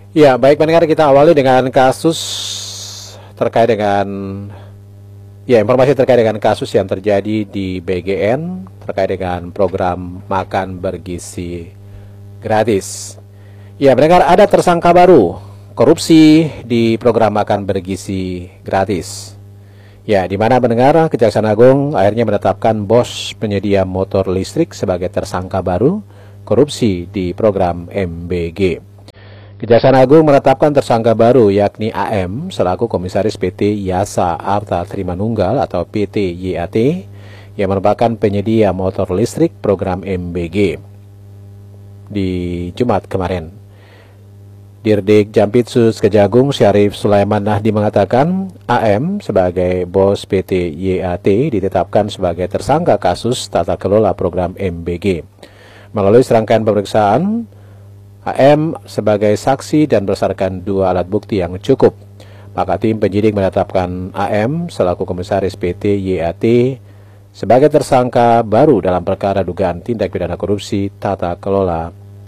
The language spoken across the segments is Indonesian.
Ya, baik pendengar, kita awali dengan kasus terkait dengan informasi terkait dengan kasus yang terjadi di BGN terkait dengan program makan bergizi gratis. Ya, pendengar, ada tersangka baru korupsi di program makan bergizi gratis. Ya, di mana pendengar, Kejaksaan Agung akhirnya menetapkan bos penyedia motor listrik sebagai tersangka baru korupsi di program MBG. Kejaksaan Agung menetapkan tersangka baru yakni AM selaku komisaris PT Yasa Arta Trimanunggal atau PT YAT yang merupakan penyedia motor listrik program MBG di Jumat kemarin. Dirdik Jampitsus Kejagung Syarif Sulaiman Nahdi mengatakan AM sebagai bos PT YAT ditetapkan sebagai tersangka kasus tata kelola program MBG. Melalui serangkaian pemeriksaan, AM sebagai saksi dan berdasarkan 2 alat bukti yang cukup, maka tim penyidik menetapkan AM selaku komisaris PT YAT sebagai tersangka baru dalam perkara dugaan tindak pidana korupsi tata kelola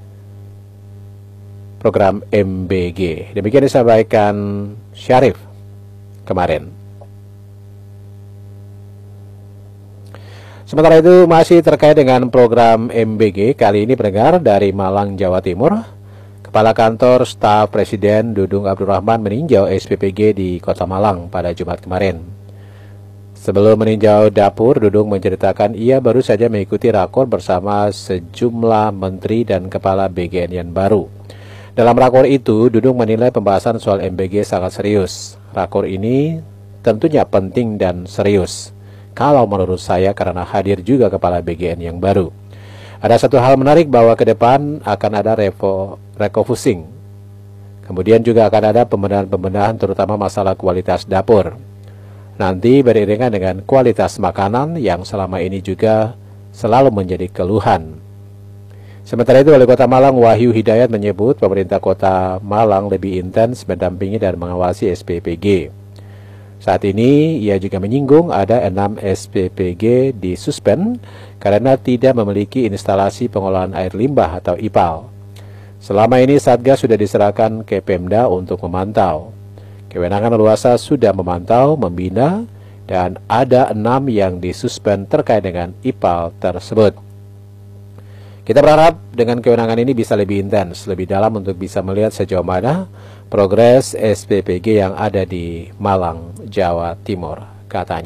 program MBG. Demikian disampaikan Syarif kemarin. Sementara itu masih terkait dengan program MBG, kali ini pendengar dari Malang, Jawa Timur, Kepala Kantor Staf Presiden Dudung Abdurrahman meninjau SPPG di Kota Malang pada Jumat kemarin. Sebelum meninjau dapur, Dudung menceritakan ia baru saja mengikuti rakor bersama sejumlah menteri dan kepala BGN yang baru. Dalam rakor itu, Dudung menilai pembahasan soal MBG sangat serius. Rakor ini tentunya penting dan serius. Kalau menurut saya karena hadir juga kepala BGN yang baru. Ada satu hal menarik bahwa ke depan akan ada refocusing. Kemudian juga akan ada pembenahan-pembenahan terutama masalah kualitas dapur. Nanti beriringan dengan kualitas makanan yang selama ini juga selalu menjadi keluhan. Sementara itu Wali Kota Malang Wahyu Hidayat menyebut pemerintah Kota Malang lebih intens mendampingi dan mengawasi SPPG. Saat ini ia juga menyinggung ada 6 SPPG disuspend karena tidak memiliki instalasi pengolahan air limbah atau IPAL. Selama ini Satgas sudah diserahkan ke Pemda untuk memantau. Kewenangan luasa sudah memantau, membina, dan ada 6 yang disuspend terkait dengan IPAL tersebut. Kita berharap dengan kewenangan ini bisa lebih intens, lebih dalam untuk bisa melihat sejauh mana progres SPPG yang ada di Malang, Jawa Timur, katanya.